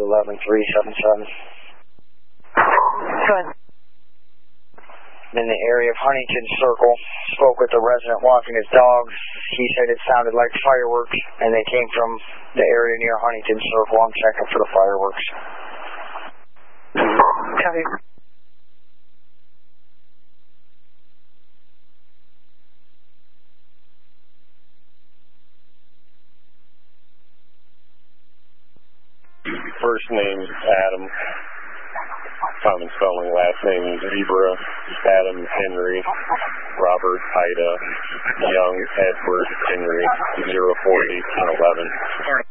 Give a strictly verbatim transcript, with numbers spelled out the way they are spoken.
eleven three seven seven. Good. In the area of Huntington Circle, spoke with the resident walking his dogs. He said it sounded like fireworks, and they came from the area near Huntington Circle. I'm checking for the fireworks. Copy. First name Adam, common spelling, last name Zebra, Adam Henry, Robert Ida, Young Edward Henry, zero four eight eleven.